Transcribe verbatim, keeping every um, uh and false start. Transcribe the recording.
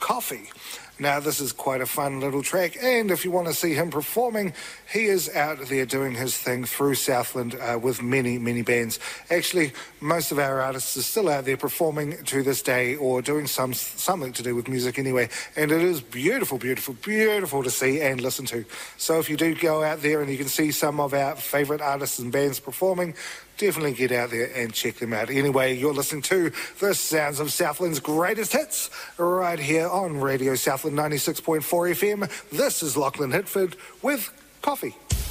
Coffee. Now, this is quite a fun little track, and if you want to see him performing, he is out there doing his thing through Southland uh, with many, many bands. Actually, most of our artists are still out there performing to this day or doing some something to do with music anyway, and it is beautiful, beautiful, beautiful to see and listen to. So if you do go out there and you can see some of our favourite artists and bands performing, definitely get out there and check them out. Anyway, you're listening to the sounds of Southland's greatest hits right here on Radio Southland ninety-six point four F M. This is Lachlan Hitford with Coffee.